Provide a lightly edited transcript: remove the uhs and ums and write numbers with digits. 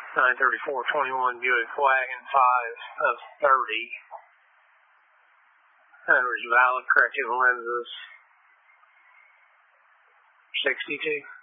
93421 Buick Wagon 5 of 30. Underage valid, corrective lenses 62.